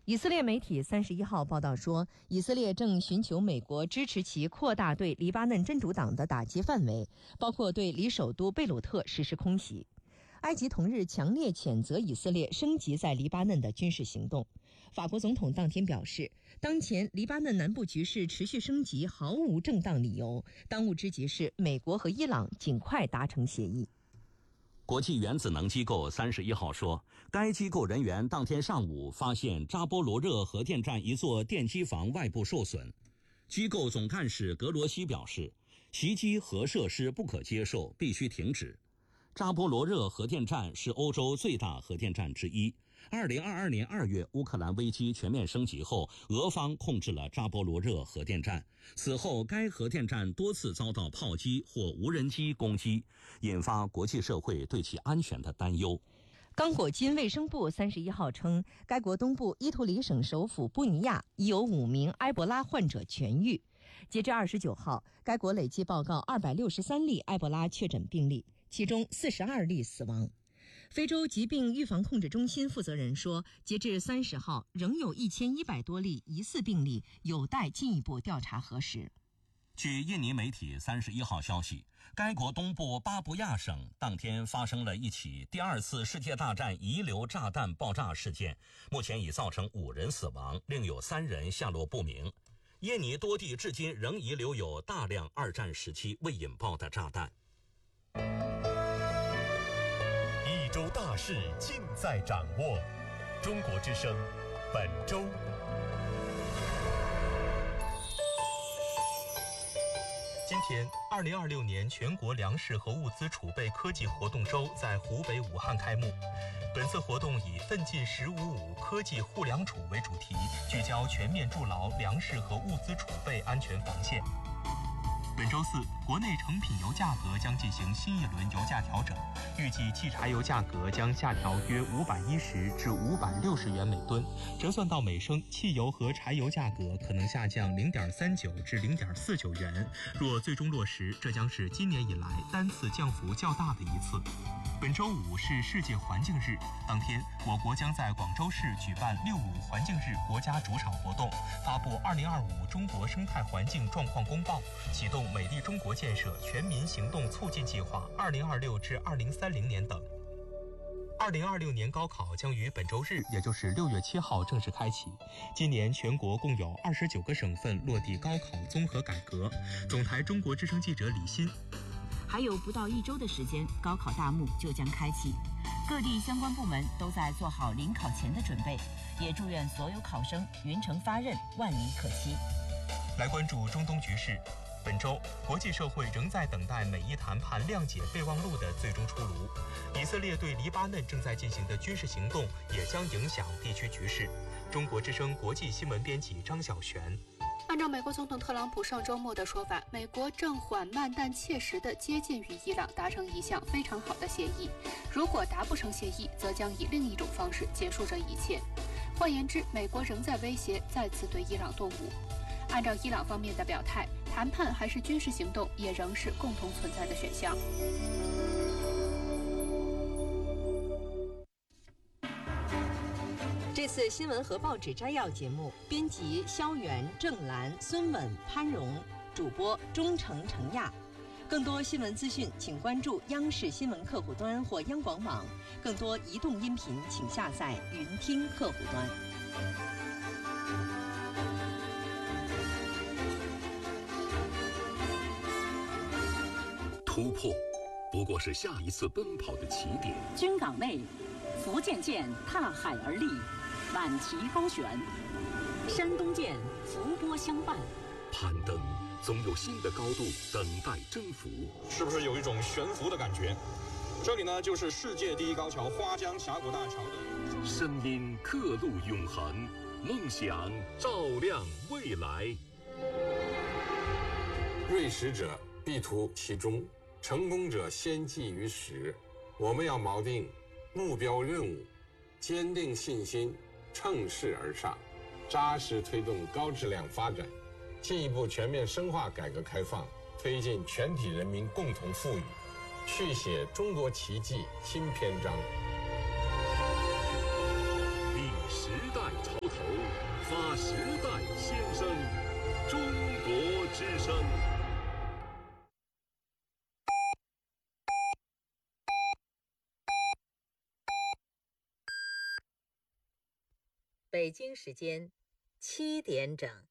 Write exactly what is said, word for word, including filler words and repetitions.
以色列媒体三十一号报道说，以色列正寻求美国支持其扩大对黎巴嫩真主党的打击范围，包括对离首都贝鲁特实施空袭。埃及同日强烈谴责以色列升级在黎巴嫩的军事行动。法国总统当天表示，当前黎巴嫩南部局势持续升级毫无正当理由，当务之急是美国和伊朗尽快达成协议。 国际原子能机构三十一号说，该机构人员当天上午发现扎波罗热核电站一座电机房外部受损。机构总干事格罗西表示，袭击核设施不可接受，必须停止。扎波罗热核电站是欧洲最大核电站之一。二零二二年二月，乌克兰危机全面升级后，俄方控制了扎波罗热核电站。此后，该核电站多次遭到炮击或无人机攻击，引发国际社会对其安全的担忧。 刚果金卫生部三十一号称，该国东部伊图里省首府布尼亚已有五名埃博拉患者痊愈。截至二十九号，该国累计报告二百六十三例埃博拉确诊病例，其中四十二例死亡。非洲疾病预防控制中心负责人说，截至三十号，仍有一千一百多例疑似病例有待进一步调查核实。 据印尼媒体三十一号消息，该国东部巴布亚省当天发生了一起第二次世界大战遗留炸弹爆炸事件，目前已造成五人死亡，另有三人下落不明。印尼多地至今仍遗留有大量二战时期未引爆的炸弹。 一周大事尽在掌握，中国之声本周。今天，二零二六年全国粮食和物资储备科技活动周在湖北武汉开幕。本次活动以“奋进十五五”科技护粮储为主题，聚焦全面筑牢粮食和物资储备安全防线。本周四，国内成品油价格将进行新一轮油价调整，预计汽柴油价格将下调约五百一十至五百六十元每吨，折算到每升，汽油和柴油价格可能下降零点三九至零点四九元。若最终落实，这将是今年以来单次降幅较大的一次。本周五是世界环境日，当天我国将在广州市举办六五环境日国家主场活动，发布二零二五中国生态环境状况公报，启动美丽中国建设全民行动促进计划二零二六至二零三零年等。二零二六年高考将于本周日，也就是六月七号正式开启。今年全国共有二十九个省份落地高考综合改革。总台中国之声记者李欣。 还有不到一周的时间，高考大幕就将开启，各地相关部门都在做好临考前的准备，也祝愿所有考生云城发轫，万里可期。 来关注中东局势。本周，国际社会仍在等待美伊谈判谅解备忘录的最终出炉。以色列对黎巴嫩正在进行的军事行动也将影响地区局势。中国之声国际新闻编辑张小璇。 按照美国总统特朗普上周末的说法，美国正缓慢但切实地接近与伊朗达成一项非常好的协议。如果达不成协议，则将以另一种方式结束这一切。换言之，美国仍在威胁再次对伊朗动武。按照伊朗方面的表态，谈判还是军事行动也仍是共同存在的选项。 这次新闻和报纸摘要节目，编辑肖元、郑兰、孙稳、潘荣，主播钟诚、程亚。更多新闻资讯，请关注央视新闻客户端或央广网。更多移动音频，请下载云听客户端。 突破，不过是下一次奔跑的起点。 军港内，福建舰踏海而立，挽旗高悬；山东舰伏波相伴。 攀登，总有新的高度等待征服。 是不是有一种悬浮的感觉？这里呢，就是世界第一高桥花江峡谷大桥的声音，刻录永恒，梦想照亮未来。 锐实者必图其中，成功者先记于始。我们要锚定目标任务，坚定信心，乘势而上，扎实推动高质量发展，进一步全面深化改革开放，推进全体人民共同富裕，续写中国奇迹新篇章。 令时代潮头大时代先生，中国之声。 北京时间七点整。